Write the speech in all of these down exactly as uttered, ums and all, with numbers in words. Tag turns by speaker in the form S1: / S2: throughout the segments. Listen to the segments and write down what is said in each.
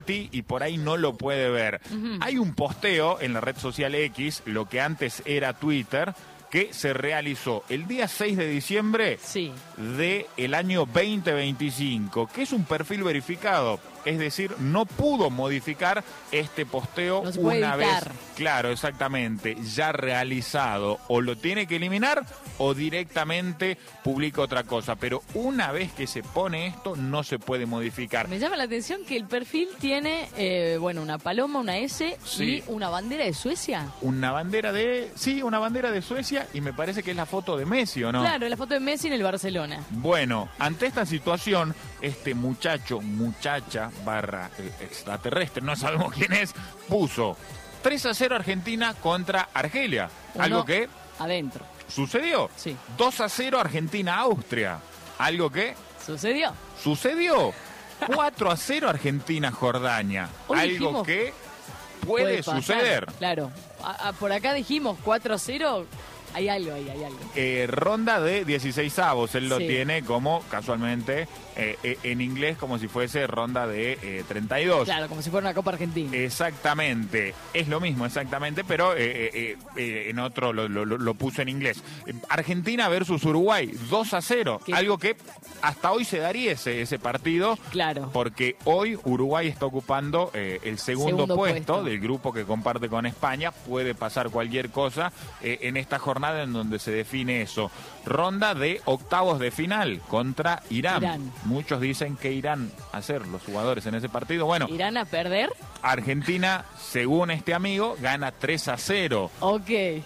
S1: y por ahí no lo puede ver. Uh-huh. Hay un posteo en la red social X, lo que antes era Twitter, que se realizó el día seis de diciembre
S2: sí.
S1: del año veinte veinticinco, que es un perfil verificado. Es decir, no pudo modificar este posteo
S2: no se
S1: una vez,
S2: editar.
S1: claro, exactamente, ya realizado. O lo tiene que eliminar o directamente publica otra cosa. Pero una vez que se pone esto, no se puede modificar.
S2: Me llama la atención que el perfil tiene, eh, bueno, una paloma, una S sí. y una bandera de Suecia.
S1: Una bandera de, sí, una bandera de Suecia y me parece que es la foto de Messi, ¿o no?
S2: Claro, la foto de Messi en el Barcelona.
S1: Bueno, ante esta situación, este muchacho, muchacha, barra extraterrestre, no sabemos quién es, puso tres a cero Argentina contra Argelia.
S2: Uno
S1: algo que
S2: adentro.
S1: ¿Sucedió?
S2: Sí.
S1: dos a cero Argentina-Austria. Algo que
S2: ¿Sucedió?
S1: ¿Sucedió? cuatro a cero Argentina-Jordania.
S2: Hoy
S1: algo
S2: dijimos,
S1: que puede, puede suceder.
S2: Claro. A, a, por acá dijimos cuatro a cero. Hay algo ahí, hay algo.
S1: Eh, ronda de dieciseisavos, él lo
S2: sí.
S1: tiene como, casualmente, eh, eh, en inglés como si fuese ronda de eh, treinta y dos.
S2: Claro, como si fuera una Copa Argentina.
S1: Exactamente, es lo mismo, exactamente, pero eh, eh, eh, en otro lo, lo, lo puso en inglés. Argentina versus Uruguay, dos a cero, ¿Qué? Algo que hasta hoy se daría ese, ese partido.
S2: Claro.
S1: Porque hoy Uruguay está ocupando eh, el segundo,
S2: segundo
S1: puesto,
S2: puesto
S1: del grupo que comparte con España. Puede pasar cualquier cosa eh, en esta jornada en donde se define eso. Ronda de octavos de final contra Irán.
S2: Irán.
S1: Muchos dicen que irán a hacer los jugadores en ese partido. Bueno,
S2: ¿irán a perder?
S1: Argentina, según este amigo, gana tres a cero.
S2: Ok.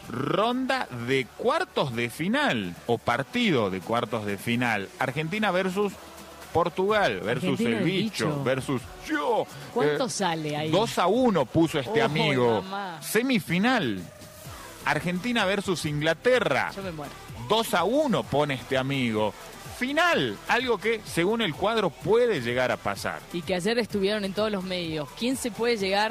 S1: Ronda de cuartos de final, o partido de cuartos de final. Argentina versus Portugal, versus
S2: Argentina
S1: el bicho,
S2: bicho.
S1: versus yo.
S2: ¿Cuánto
S1: eh,
S2: sale ahí?
S1: dos a uno puso este
S2: oh,
S1: amigo.
S2: Mamá.
S1: Semifinal. Argentina versus Inglaterra.
S2: Yo me muero.
S1: dos a uno pone este amigo. Final, algo que según el cuadro puede llegar a pasar.
S2: Y que ayer estuvieron en todos los medios. ¿Quién se puede llegar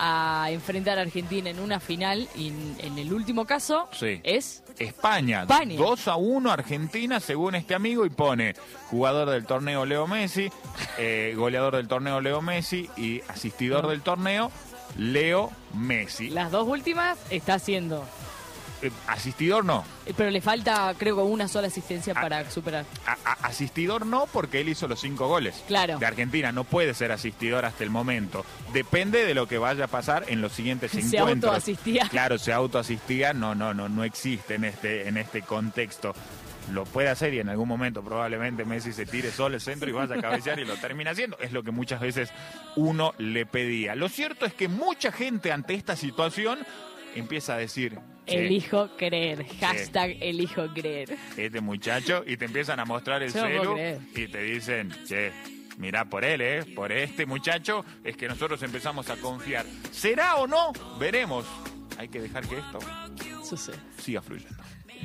S2: a enfrentar a Argentina en una final? Y en, en el último caso
S1: sí.
S2: es
S1: España.
S2: España.
S1: dos a uno Argentina según este amigo y pone jugador del torneo Leo Messi, eh, goleador del torneo Leo Messi y asistidor no. del torneo Leo Messi.
S2: Las dos últimas está haciendo.
S1: Eh, asistidor no.
S2: Pero le falta, creo, una sola asistencia a, para superar.
S1: A, a, asistidor no, porque él hizo los cinco goles
S2: claro.
S1: de Argentina. No puede ser asistidor hasta el momento. Depende de lo que vaya a pasar en los siguientes
S2: se
S1: encuentros.
S2: Se autoasistía.
S1: Claro, se autoasistía. No, no, no, no existe en este, en este contexto. Lo puede hacer y en algún momento probablemente Messi se tire solo el centro y vaya a cabecear y lo termina haciendo. Es lo que muchas veces uno le pedía. Lo cierto es que mucha gente ante esta situación empieza a decir...
S2: Elijo creer, hashtag che, elijo creer.
S1: Este muchacho, y te empiezan a mostrar el
S2: Yo
S1: celu
S2: no
S1: y te dicen, che, mirá por él, ¿eh? Por este muchacho es que nosotros empezamos a confiar. ¿Será o no? Veremos. Hay que dejar que esto
S2: sucede.
S1: Siga fluyendo.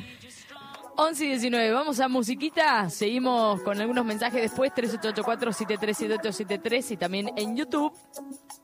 S2: once y diecinueve, vamos a musiquita, seguimos con algunos mensajes después, tres ocho ocho cuatro siete tres siete ocho siete tres y también en YouTube.